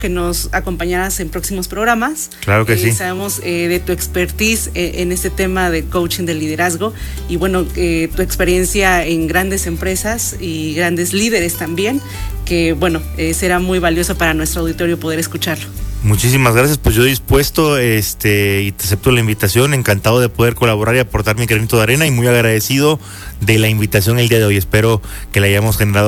que nos acompañaras en próximos programas. Claro que sí. Sabemos de tu expertise en este tema de coaching de liderazgo y bueno, tu experiencia en grandes empresas y grandes líderes también, que bueno, será muy valioso para nuestro auditorio poder escucharlo. Muchísimas gracias, pues yo dispuesto y te acepto la invitación, encantado de poder colaborar y aportar mi granito de arena y muy agradecido de la invitación el día de hoy. Espero que la hayamos generado